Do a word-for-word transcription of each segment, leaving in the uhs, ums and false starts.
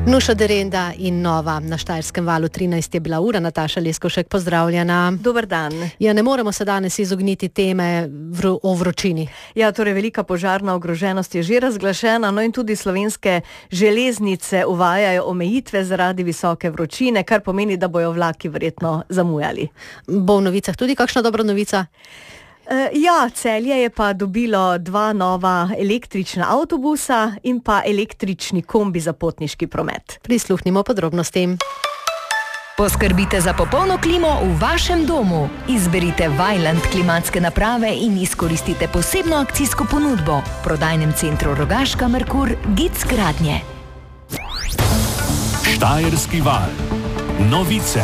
Nuša Derenda in Nova. Na Štajerskem valu trinajst je bila ura. Nataša Leskovšek, pozdravljena. Dober dan. Ja, ne moremo se danes izogniti teme vro, o vročini. Ja, torej velika požarna ogroženost je že razglašena, no in tudi slovenske železnice uvajajo omejitve zaradi visoke vročine, kar pomeni, da bojo vlaki verjetno zamujali. Bo v novicah tudi kakšna dobra novica? Ja, Celje je pa dobilo dva nova električna avtobusa in pa električni kombi za potniški promet. Prisluhnimo podrobnostim. Poskrbite za popolno klimo v vašem domu. Izberite Vaillant klimatske naprave in izkoristite posebno akcijsko ponudbo. V prodajnem centru Rogaška Merkur Gic Gradnje. Štajerski val. Novice.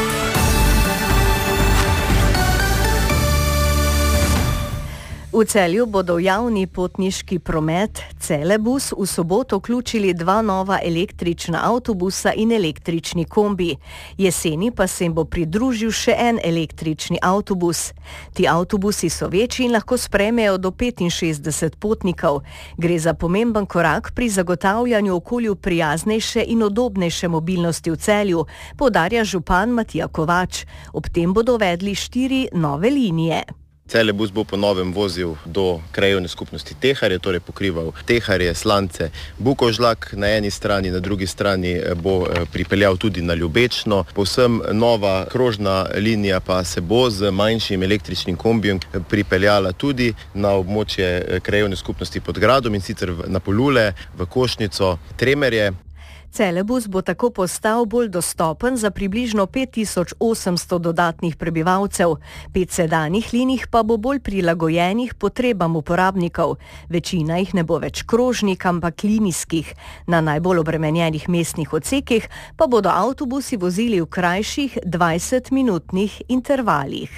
V Celju bodo v javni potniški promet Celebus v soboto vključili dva nova električna avtobusa in električni kombi. Jeseni pa se jim bo pridružil še en električni avtobus. Ti avtobusi so večji in lahko sprejmejo do petinšestdeset potnikov. Gre za pomemben korak pri zagotavljanju okolju prijaznejše in udobnejše mobilnosti v Celju, poudarja župan Matija Kovač. Ob tem bodo uvedli štiri nove linije. Celebus bo po novem vozil do krajevne skupnosti Teharje, torej pokrival Teharje, Slance, Bukovžlak na eni strani, na drugi strani bo pripeljal tudi na Ljubečno. Povsem nova krožna linija pa se bo z manjšim električnim kombijem pripeljala tudi na območje krajevne skupnosti pod Gradom in sicer na Polule, v Košnico, Tremerje. Celebus bo tako postal bolj dostopen za približno pet tisoč osemsto dodatnih prebivalcev. Pet sedanjih linij pa bo bolj prilagojenih potrebam uporabnikov. Večina jih ne bo več krožnik, ampak linijskih. Na najbolj obremenjenih mestnih odsekih pa bodo avtobusi vozili v krajših dvajsetminutnih intervalih.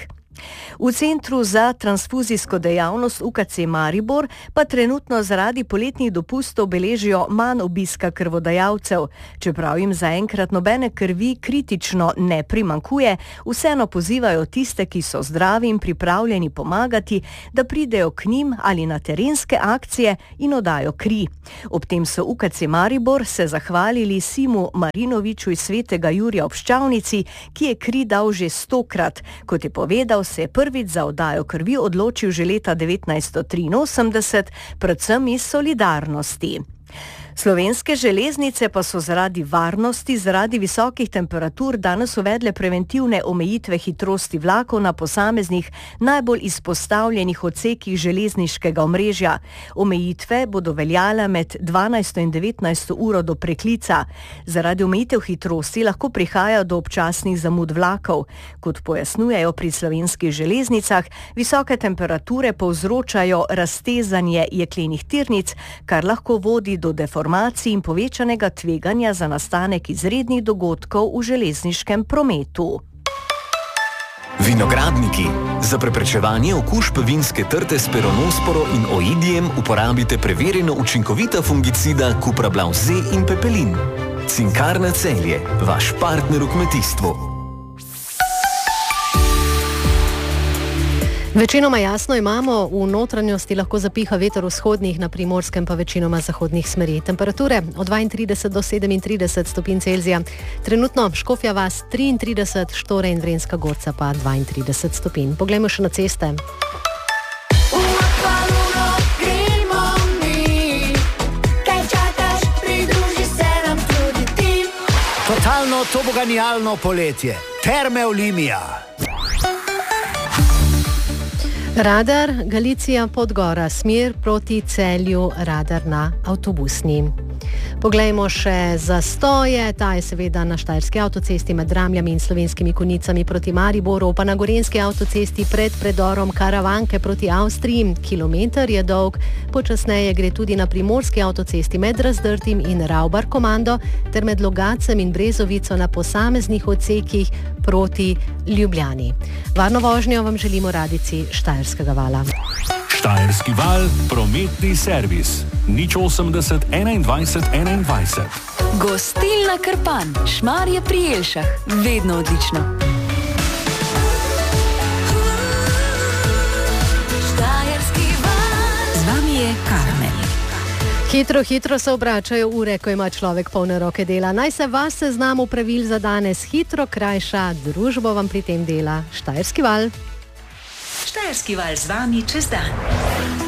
V Centru za transfuzijsko dejavnost U K C Maribor pa trenutno zaradi poletnih dopustov beležijo manj obiska krvodajalcev. Čeprav jim zaenkrat nobene krvi kritično ne primanjkuje, vseeno pozivajo tiste, ki so zdravi in pripravljeni pomagati, da pridejo k njim ali na terenske akcije in oddajo kri. Ob tem so U K C Maribor se zahvalili Simu Marinoviču iz Svetega Jurija ob Ščavnici, ki je kri dal že stokrat. Kot je povedal, se je prvič za oddajo krvi odločil že leta devetnajststo triinosemdeset, predvsem iz solidarnosti. Slovenske železnice pa so zaradi varnosti, zaradi visokih temperatur danes uvedle preventivne omejitve hitrosti vlakov na posameznih najbolj izpostavljenih odsekih železniškega omrežja. Omejitve bodo veljale med dvanajsto in devetnajsto uro do preklica. Zaradi omejitev hitrosti lahko prihaja do občasnih zamud vlakov. Kot pojasnjujejo pri slovenskih železnicah, visoke temperature povzročajo raztezanje jeklenih tirnic, kar lahko vodi do deformacij in povečanega tveganja za nastanek izrednih dogodkov v železniškem prometu. Vinogradniki. Za preprečevanje okužb vinske trte s peronosporo in oidijem uporabite preverjeno učinkovita fungicida Cuprablav Z in Pepelin. Cinkarna Celje, vaš partner v kmetijstvu. Večinoma jasno imamo, v notranjosti lahko zapiha veter vzhodnih, na Primorskem pa večinoma zahodnih smeri. Temperature od dvaintrideset do sedemintrideset stopinj Celzija. Trenutno Škofja vas triintrideset, Štore in Vrenska Gorca pa dvaintrideset stopinj. Poglejmo še na ceste. Totalno toboganijalno poletje. Terme Olimia. Radar, Galicija, Podgora, smer proti Celju, radar na avtobusni. Poglejmo še zastoje, ta je seveda na Štajerski avtocesti med Dramljami in Slovenskimi Konjicami proti Mariboru, pa na Gorenjski avtocesti pred predorom Karavanke proti Avstriji. Kilometer je dolg, počasneje gre tudi na Primorski avtocesti med Razdrtim in Ravbar Komando ter med Logacem in Brezovico na posameznih odsekih proti Ljubljani. Varno vožnjo vam želimo radijci Štajerskega vala. Štajerski val, prometni servis. nič osemdeset enaindvajset enaindvajset. Gostilna Krpan, Šmarje pri Jelšah, vedno odlično. Štajerski val. Z vami je Karmen. Hitro, hitro se obračajo ure, ko ima človek polne roke dela. Naj se vas seznamu pravil za danes hitro krajša, družbo vam pri tem dela Štajerski val. Štajerski val z vami čez dan.